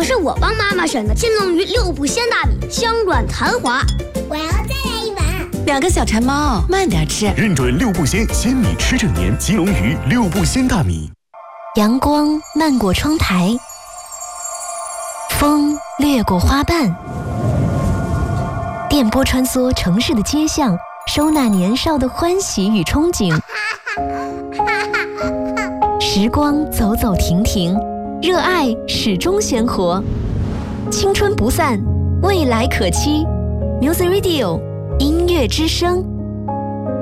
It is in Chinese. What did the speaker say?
是我帮妈妈选的金龙鱼6步鲜大米，香软弹滑。 我要再来一碗。 2个小馋猫，慢点吃。 认准6步鲜，鲜米吃整年。金龙鱼6步鲜大米。 阳光漫过窗台，风掠过花瓣，电波穿梭城市的街巷，收纳年少的欢喜与憧憬。时光走走停停，热爱始终鲜活，青春不散，未来可期。Music Radio 音乐之声。